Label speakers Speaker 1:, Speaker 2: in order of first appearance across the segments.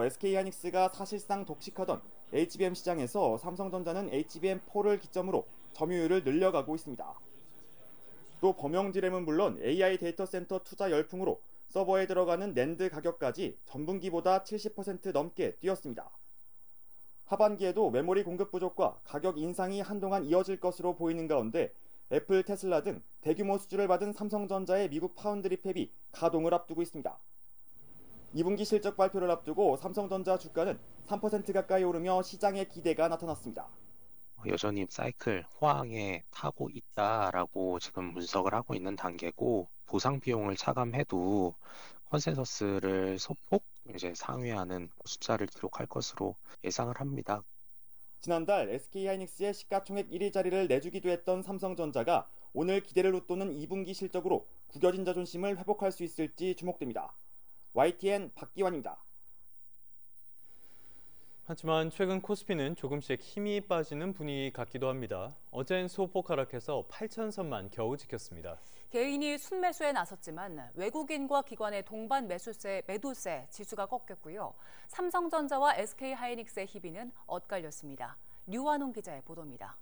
Speaker 1: SK하이닉스가 사실상 독식하던 HBM 시장에서 삼성전자는 HBM4를 기점으로 점유율을 늘려가고 있습니다. 또 범용 DRAM은 물론 AI 데이터 센터 투자 열풍으로 서버에 들어가는 낸드 가격까지 전분기보다 70% 넘게 뛰었습니다. 하반기에도 메모리 공급 부족과 가격 인상이 한동안 이어질 것으로 보이는 가운데 애플, 테슬라 등 대규모 수주를 받은 삼성전자의 미국 파운드리 팹이 가동을 앞두고 있습니다. 2분기 실적 발표를 앞두고 삼성전자 주가는 3% 가까이 오르며 시장의 기대가 나타났습니다.
Speaker 2: 여전히 사이클 호황에 타고 있다라고 지금 분석을 하고 있는 단계고, 보상 비용을 차감해도 컨센서스를 소폭 상회하는 숫자를 기록할 것으로 예상을 합니다.
Speaker 1: 지난달 SK하이닉스의 시가총액 1위 자리를 내주기도 했던 삼성전자가 오늘 기대를 웃도는 2분기 실적으로 구겨진 자존심을 회복할 수 있을지 주목됩니다. YTN 박기환입니다.
Speaker 3: 하지만 최근 코스피는 조금씩 힘이 빠지는 분위기 같기도 합니다. 어젠 소폭 하락해서 8,000선만 겨우 지켰습니다.
Speaker 4: 개인이 순매수에 나섰지만 외국인과 기관의 동반 매도세 지수가 꺾였고요. 삼성전자와 SK하이닉스의 희비는 엇갈렸습니다. 류환홍 기자의 보도입니다.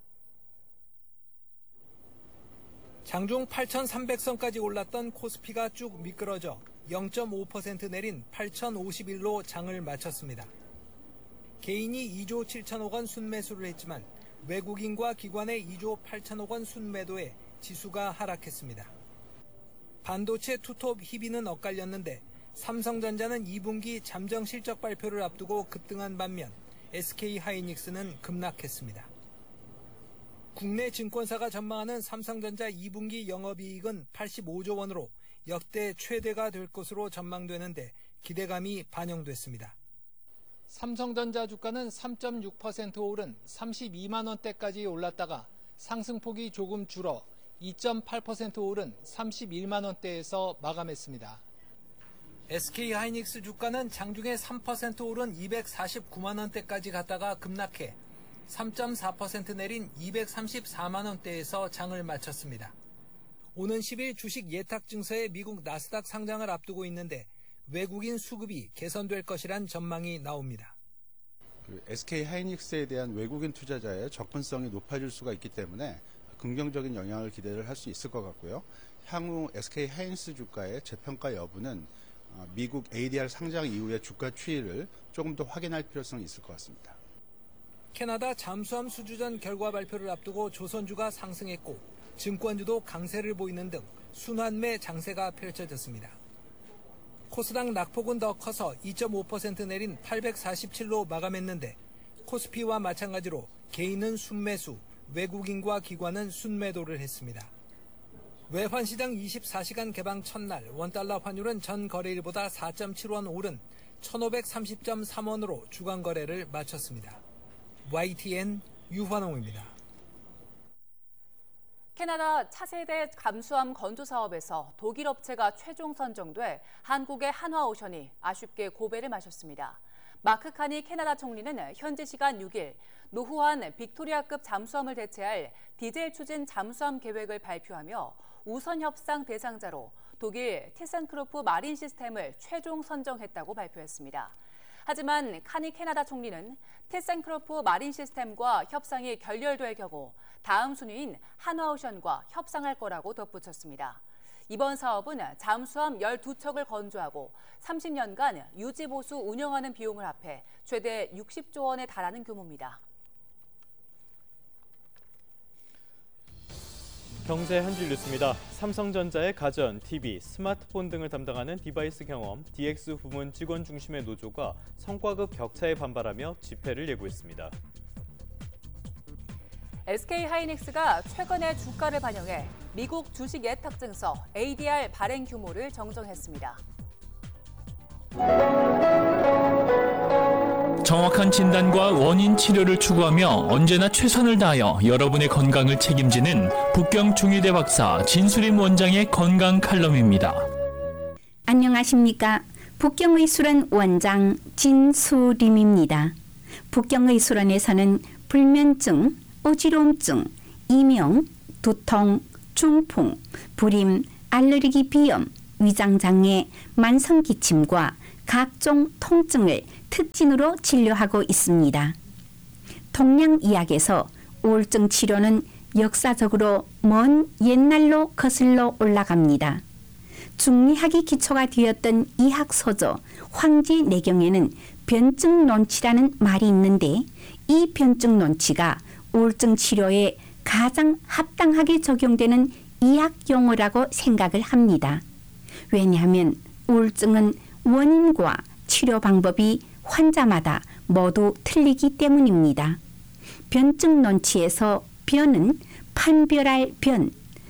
Speaker 5: 장중 8,300선까지 올랐던 코스피가 쭉 미끄러져 0.5% 내린 8,051로 장을 마쳤습니다. 개인이 2조 7천억 원 순매수를 했지만 외국인과 기관의 2조 8천억 원 순매도에 지수가 하락했습니다. 반도체 투톱 희비는 엇갈렸는데 삼성전자는 2분기 잠정 실적 발표를 앞두고 급등한 반면 SK하이닉스는 급락했습니다. 국내 증권사가 전망하는 삼성전자 2분기 영업이익은 85조 원으로 역대 최대가 될 것으로 전망되는데 기대감이 반영됐습니다. 삼성전자 주가는 3.6% 오른 32만 원대까지 올랐다가 상승폭이 조금 줄어 2.8% 오른 31만 원대에서 마감했습니다. SK하이닉스 주가는 장중에 3% 오른 249만 원대까지 갔다가 급락해 3.4% 내린 234만 원대에서 장을 마쳤습니다. 오는 10일 주식 예탁 증서의 미국 나스닥 상장을 앞두고 있는데 외국인 수급이 개선될 것이란 전망이 나옵니다.
Speaker 6: SK하이닉스에 대한 외국인 투자자의 접근성이 높아질 수가 있기 때문에 긍정적인 영향을 기대를 할 수 있을 것 같고요. 향후 SK하이닉스 주가의 재평가 여부는 미국 ADR 상장 이후의 주가 추이를 조금 더 확인할 필요성이 있을 것 같습니다.
Speaker 5: 캐나다 잠수함 수주전 결과 발표를 앞두고 조선주가 상승했고 증권주도 강세를 보이는 등 순환매 장세가 펼쳐졌습니다. 코스닥 낙폭은 더 커서 2.5% 내린 847로 마감했는데 코스피와 마찬가지로 개인은 순매수, 외국인과 기관은 순매도를 했습니다. 외환시장 24시간 개방 첫날 원달러 환율은 전 거래일보다 4.7원 오른 1,530.3원으로 주간 거래를 마쳤습니다. YTN 유환홍입니다.
Speaker 4: 캐나다 차세대 잠수함 건조 사업에서 독일 업체가 최종 선정돼 한국의 한화오션이 아쉽게 고배를 마셨습니다. 마크 카니 캐나다 총리는 현지 시간 6일 노후한 빅토리아급 잠수함을 대체할 디젤 추진 잠수함 계획을 발표하며 우선 협상 대상자로 독일 티센크로프 마린 시스템을 최종 선정했다고 발표했습니다. 하지만 카니 캐나다 총리는 티센크로프 마린 시스템과 협상이 결렬될 경우 다음 순위인 한화오션과 협상할 거라고 덧붙였습니다. 이번 사업은 잠수함 12척을 건조하고 30년간 유지보수 운영하는 비용을 합해 최대 60조 원에 달하는 규모입니다.
Speaker 3: 경제 한 줄 뉴스입니다. 삼성전자의 가전, TV, 스마트폰 등을 담당하는 디바이스 경험 DX 부문 직원 중심의 노조가 성과급 격차에 반발하며 집회를 예고했습니다.
Speaker 4: SK하이닉스가 최근의 주가를 반영해 미국 주식 예탁 증서 ADR 발행 규모를 정정했습니다.
Speaker 7: 정확한 진단과 원인 치료를 추구하며 언제나 최선을 다하여 여러분의 건강을 책임지는 북경 중의대 박사 진수림 원장의 건강 칼럼입니다.
Speaker 8: 안녕하십니까. 북경의술원 원장 진수림입니다. 북경의술원에서는 불면증, 어지러움증, 이명, 두통, 중풍, 불임, 알레르기 비염, 위장장애, 만성기침과 각종 통증을 특진으로 진료하고 있습니다. 동양의학에서 우울증 치료는 역사적으로 먼 옛날로 거슬러 올라갑니다. 중리학이 기초가 되었던 이학서조 황지내경에는 변증론치라는 말이 있는데 이 변증론치가 우울증 치료에 가장 합당하게 적용되는 의학 용어라고 생각을 합니다. 왜냐하면 우울증은 원인과 치료 방법이 환자마다 모두 틀리기 때문입니다. 변증론치에서 변은 판별할 변,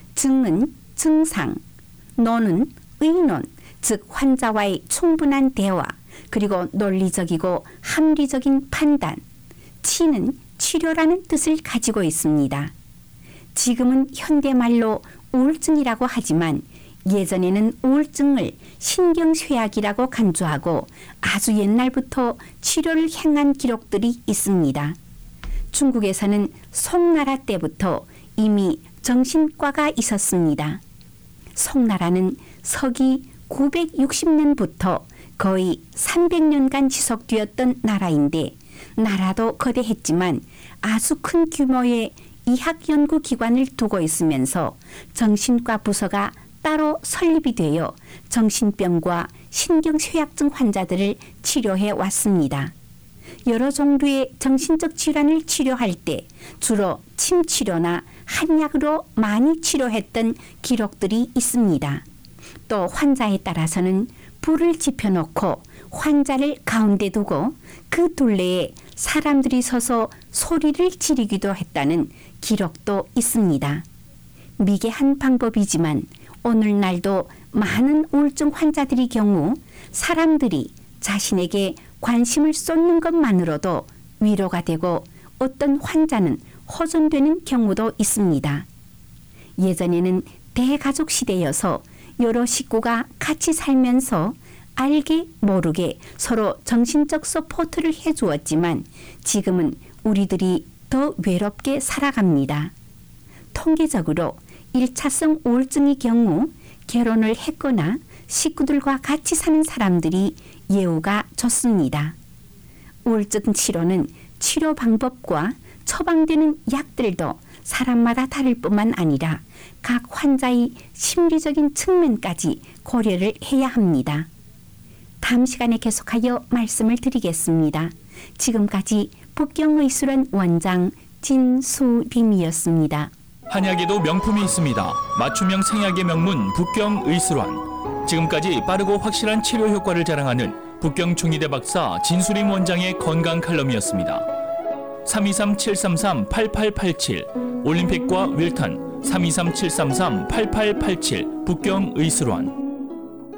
Speaker 8: 증은 증상, 논은 의논, 즉 환자와의 충분한 대화, 그리고 논리적이고 합리적인 판단, 치는 치료라는 뜻을 가지고 있습니다. 지금은 현대말로 우울증이라고 하지만 예전에는 우울증을 신경쇠약이라고 간주하고 아주 옛날부터 치료를 행한 기록들이 있습니다. 중국에서는 송나라 때부터 이미 정신과가 있었습니다. 송나라는 서기 960년부터 거의 300년간 지속되었던 나라인데 나라도 거대했지만 아주 큰 규모의 의학연구기관을 두고 있으면서 정신과 부서가 따로 설립이 되어 정신병과 신경쇠약증 환자들을 치료해 왔습니다. 여러 종류의 정신적 질환을 치료할 때 주로 침치료나 한약으로 많이 치료했던 기록들이 있습니다. 또 환자에 따라서는 불을 지펴놓고 환자를 가운데 두고 그 둘레에 사람들이 서서 소리를 지르기도 했다는 기록도 있습니다. 미개한 방법이지만 오늘날도 많은 우울증 환자들의 경우 사람들이 자신에게 관심을 쏟는 것만으로도 위로가 되고 어떤 환자는 호전되는 경우도 있습니다. 예전에는 대가족 시대여서 여러 식구가 같이 살면서 알게 모르게 서로 정신적 서포트를 해주었지만 지금은 우리들이 더 외롭게 살아갑니다. 통계적으로 1차성 우울증의 경우 결혼을 했거나 식구들과 같이 사는 사람들이 예후가 좋습니다. 우울증 치료는 치료 방법과 처방되는 약들도 사람마다 다를 뿐만 아니라 각 환자의 심리적인 측면까지 고려를 해야 합니다. 다음 시간에 계속하여 말씀을 드리겠습니다. 지금까지 북경의술원 원장 진수림이었습니다.
Speaker 7: 한약에도 명품이 있습니다. 맞춤형 생약의 명문 북경의술원. 지금까지 빠르고 확실한 치료 효과를 자랑하는 북경 중의대 박사 진수림 원장의 건강 칼럼이었습니다. 323-733-8887 올림픽과 윌턴 323-733-8887 북경의술원.